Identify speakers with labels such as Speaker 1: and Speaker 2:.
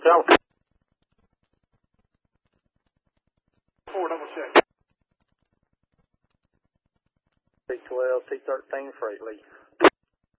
Speaker 1: Tower.
Speaker 2: 4, double check.
Speaker 1: T12, T13, freight lead.